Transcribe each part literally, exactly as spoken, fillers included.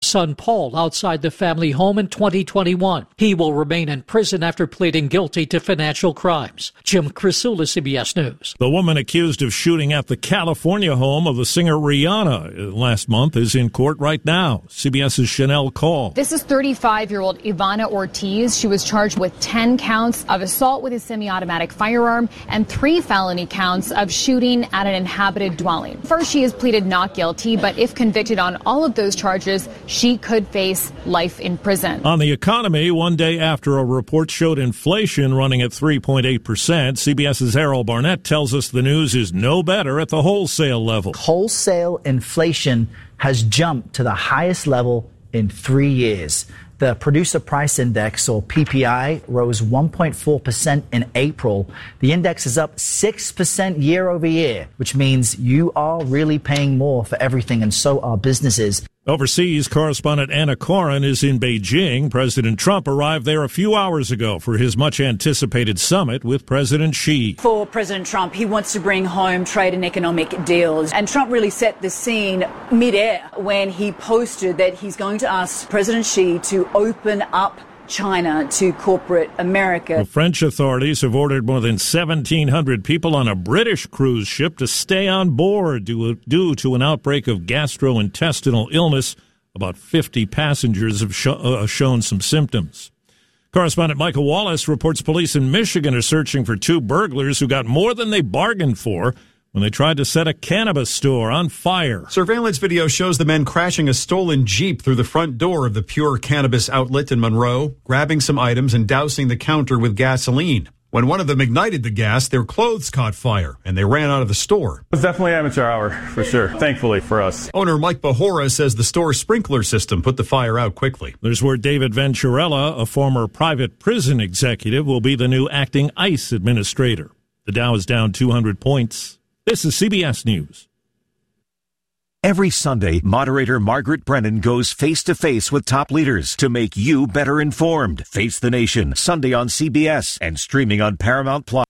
son Paul outside the family home in twenty twenty-one. He will remain in prison after pleading guilty to financial crimes. Jim Crisula, C B S News. The woman accused of shooting at the California home of the singer Rihanna last month is in court right now. CBS's Chanel Call. This is thirty-five-year-old Ivana Ortiz. She was charged with ten counts of assault with a semi-automatic firearm and three felony counts of shooting at an inhabited dwelling. First, she has pleaded not guilty, but if convicted on all of those charges, she could face life in prison. On the economy, one day after a report showed inflation running at three point eight percent, CBS's Errol Barnett tells us the news is no better at the wholesale level. Wholesale inflation has jumped to the highest level in three years. The Producer Price Index, or P P I, rose one point four percent in April. The index is up six percent year over year, which means you are really paying more for everything, and so are businesses. Overseas, correspondent Anna Corin is in Beijing. President Trump arrived there a few hours ago for his much-anticipated summit with President Xi. For President Trump, he wants to bring home trade and economic deals. And Trump really set the scene mid-air when he posted that he's going to ask President Xi to open up China to corporate America. The French authorities have ordered more than seventeen hundred people on a British cruise ship to stay on board due, due to an outbreak of gastrointestinal illness. About fifty passengers have sh- uh, shown some symptoms. Correspondent Michael Wallace reports police in Michigan are searching for two burglars who got more than they bargained for when they tried to set a cannabis store on fire. Surveillance video shows the men crashing a stolen Jeep through the front door of the Pure Cannabis outlet in Monroe, grabbing some items and dousing the counter with gasoline. When one of them ignited the gas, their clothes caught fire, and they ran out of the store. It was definitely amateur hour, for sure, thankfully for us. Owner Mike Bahora says the store's sprinkler system put the fire out quickly. There's where David Venturella, a former private prison executive, will be the new acting ICE administrator. The Dow is down two hundred points. This is C B S News. Every Sunday, moderator Margaret Brennan goes face-to-face with top leaders to make you better informed. Face the Nation, Sunday on C B S and streaming on Paramount Plus.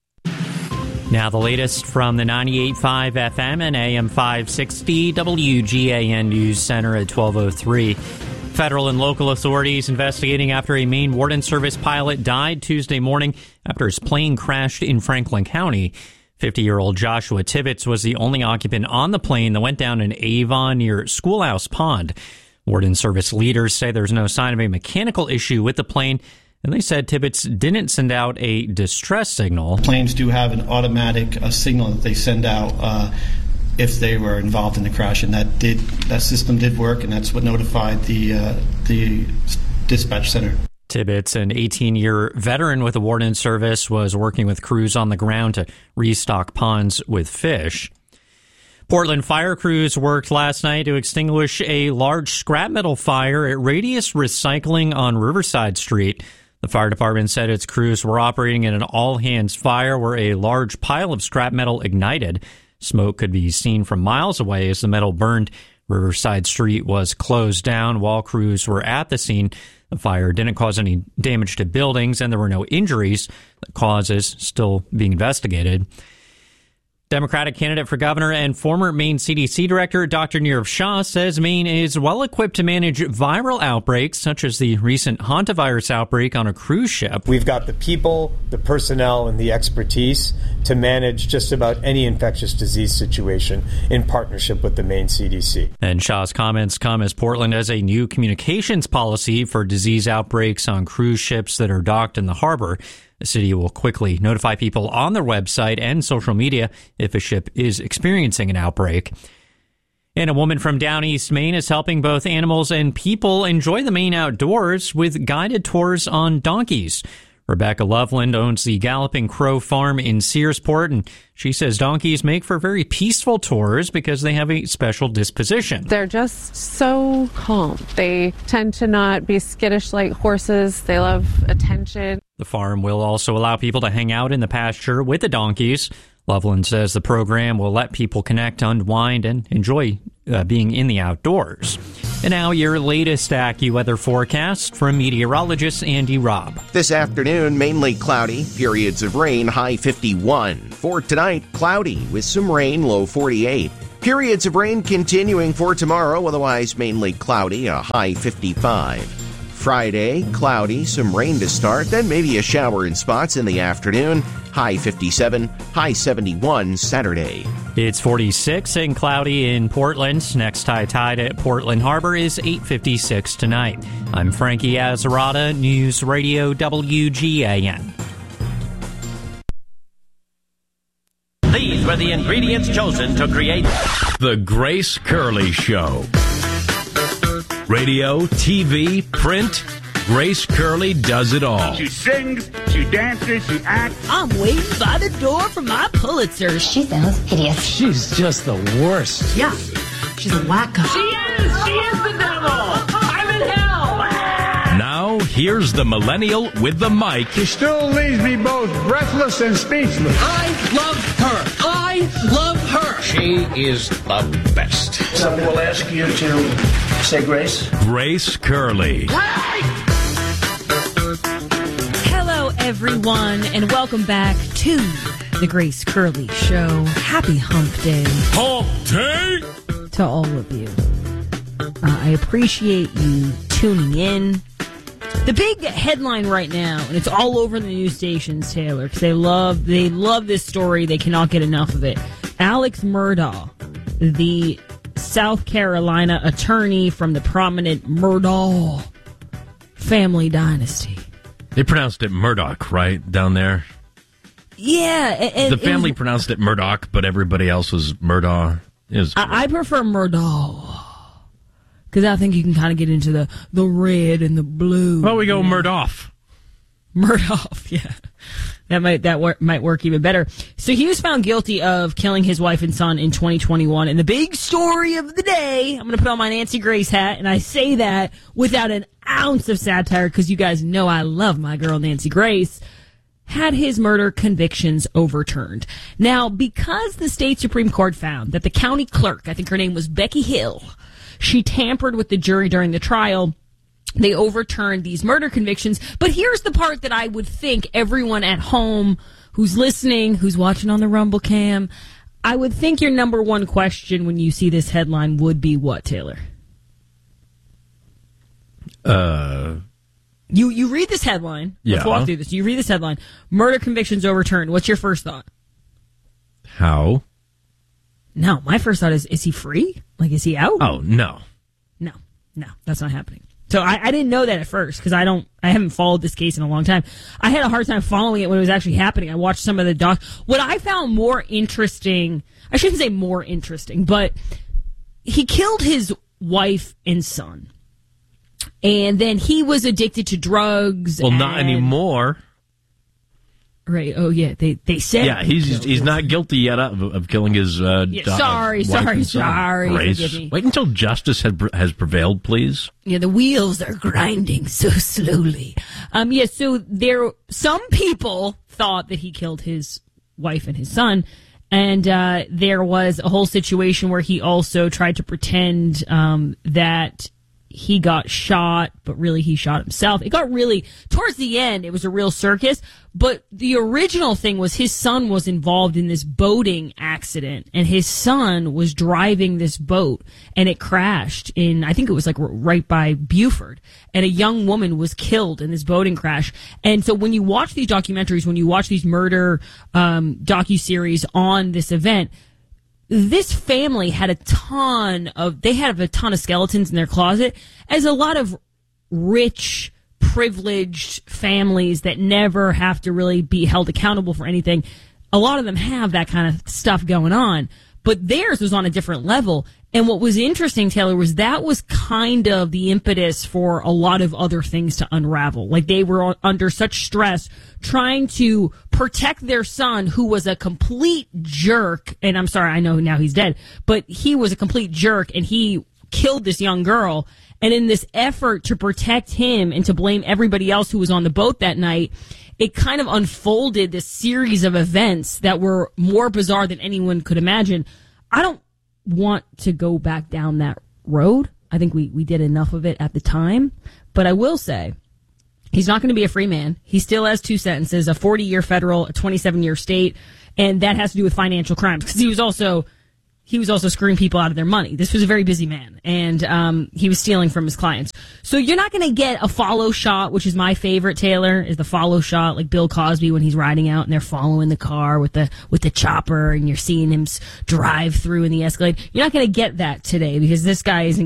Now the latest from the ninety-eight point five F M and A M five sixty W G A N News Center at twelve oh three. Federal and local authorities investigating after a Maine Warden Service pilot died Tuesday morning after his plane crashed in Franklin County. fifty-year-old Joshua Tibbetts was the only occupant on the plane that went down in Avon near Schoolhouse Pond. Warden Service leaders say there's no sign of a mechanical issue with the plane, and they said Tibbetts didn't send out a distress signal. Planes do have an automatic uh, signal that they send out uh, if they were involved in the crash, and that did that system did work, and that's what notified the uh, the dispatch center. Tibbetts, an eighteen-year veteran with the Warden Service, was working with crews on the ground to restock ponds with fish. Portland fire crews worked last night to extinguish a large scrap metal fire at Radius Recycling on Riverside Street. The fire department said its crews were operating in an all-hands fire where a large pile of scrap metal ignited. Smoke could be seen from miles away as the metal burned. Riverside Street was closed down while crews were at the scene. The fire didn't cause any damage to buildings, and there were no injuries. The cause is still being investigated. Democratic candidate for governor and former Maine C D C director Doctor Nirav Shah says Maine is well equipped to manage viral outbreaks, such as the recent hantavirus outbreak on a cruise ship. We've got the people, the personnel, and the expertise to manage just about any infectious disease situation in partnership with the Maine C D C. And Shah's comments come as Portland has a new communications policy for disease outbreaks on cruise ships that are docked in the harbor. The city will quickly notify people on their website and social media if a ship is experiencing an outbreak. And a woman from down East Maine is helping both animals and people enjoy the Maine outdoors with guided tours on donkeys. Rebecca Loveland owns the Galloping Crow Farm in Searsport, and she says donkeys make for very peaceful tours because they have a special disposition. They're just so calm. They tend to not be skittish like horses. They love attention. The farm will also allow people to hang out in the pasture with the donkeys. Loveland says the program will let people connect, unwind, and enjoy uh, being in the outdoors. And now your latest AccuWeather forecast from meteorologist Andy Robb. This afternoon, mainly cloudy, periods of rain, high fifty-one. For tonight, cloudy with some rain, low forty-eight. Periods of rain continuing for tomorrow, otherwise mainly cloudy, a high fifty-five. Friday, cloudy, some rain to start, then maybe a shower in spots in the afternoon, high fifty-seven, high seventy-one Saturday. It's forty-six and cloudy in Portland. Next high tide at Portland Harbor is eight fifty-six tonight. I'm Frankie Azarada, News Radio W G A N. These were the ingredients chosen to create The Grace Curley Show. Radio, T V, print, Grace Curley does it all. She sings, she dances, she acts. I'm waiting by the door for my Pulitzer. She sounds hideous. She's just the worst. Yeah, she's a wacko. She is, she is the devil. I'm in hell. Now, here's the millennial with the mic. She still leaves me both breathless and speechless. I love her. I love her. She is the best. Somebody will ask you to say grace. Grace Curley. Hello, everyone, and welcome back to The Grace Curley Show. Happy Hump Day. Hump Day! To all of you. Uh, I appreciate you tuning in. The big headline right now, and it's all over the news stations, Taylor, because they love they love this story. They cannot get enough of it. Alex Murdaugh, the South Carolina attorney from the prominent Murdaugh family dynasty. They pronounced it Murdoch, right, down there? Yeah. And, the family was, pronounced it Murdoch, but everybody else was Murdaugh. It was I, I prefer Murdaugh. Because I think you can kind of get into the, the red and the blue. Well, we go Murdoch. Murdoch, yeah. That might that wor- might work even better. So he was found guilty of killing his wife and son in twenty twenty-one. And the big story of the day, I'm going to put on my Nancy Grace hat, and I say that without an ounce of satire because you guys know I love my girl Nancy Grace, had his murder convictions overturned. Now, because the state Supreme Court found that the county clerk, I think her name was Becky Hill, she tampered with the jury during the trial, they overturned these murder convictions. But here's the part that I would think everyone at home who's listening, who's watching on the Rumble Cam, I would think your number one question when you see this headline would be what, Taylor? Uh, you you read this headline. Yeah. Let's walk through this. You read this headline. Murder convictions overturned. What's your first thought? How? No, my first thought is, is he free? Like, is he out? Oh, no. No, no, that's not happening. So I, I didn't know that at first because I don't, I haven't followed this case in a long time. I had a hard time following it when it was actually happening. I watched some of the doc. What I found more interesting, I shouldn't say more interesting, but he killed his wife and son. And then he was addicted to drugs. Well, and, not anymore. Right. Oh, yeah. They they said. Yeah, he's he's not guilty yet of, of killing his. Uh, yeah, da- sorry, sorry, sorry. Grace. Wait until justice had, has prevailed, please. Yeah, the wheels are grinding so slowly. Um. Yeah. So there, some people thought that he killed his wife and his son, and uh, there was a whole situation where he also tried to pretend um, that he got shot, but really he shot himself. It got really, towards the end, it was a real circus. But the original thing was his son was involved in this boating accident, and his son was driving this boat, and it crashed in, I think it was like right by Beaufort, and a young woman was killed in this boating crash. And so when you watch these documentaries, when you watch these murder um, docuseries on this event, this family had a ton of, they had a ton of skeletons in their closet, as a lot of rich, privileged families that never have to really be held accountable for anything. A lot of them have that kind of stuff going on, but theirs was on a different level. And what was interesting, Taylor, was that was kind of the impetus for a lot of other things to unravel. Like they were under such stress trying to protect their son, who was a complete jerk. And I'm sorry, I know now he's dead, but he was a complete jerk and he killed this young girl. And in this effort to protect him and to blame everybody else who was on the boat that night, it kind of unfolded this series of events that were more bizarre than anyone could imagine. I don't want to go back down that road. I think we, we did enough of it at the time. But I will say, he's not going to be a free man. He still has two sentences, a forty-year federal, a twenty-seven-year state, and that has to do with financial crimes. Because he was also, he was also screwing people out of their money. This was a very busy man, and um, he was stealing from his clients. So you're not going to get a follow shot, which is my favorite, Taylor, is the follow shot, like Bill Cosby when he's riding out and they're following the car with the with the chopper, and you're seeing him drive through in the Escalade. You're not going to get that today because this guy isn't